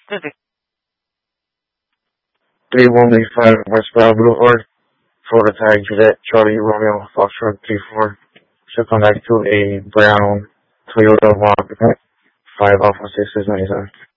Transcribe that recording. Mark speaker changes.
Speaker 1: 3185 Westbound Boulevard, Florida Tag Cadet Charlie Romeo Foxtrot 34. Should connect to a brown Toyota Walk 5 Alpha 6 is 97.